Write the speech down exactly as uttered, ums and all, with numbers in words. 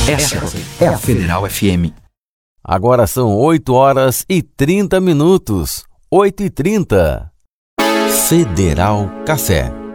Essa é a Federal F M. Agora são oito horas e trinta minutos. oito e trinta. Federal Café.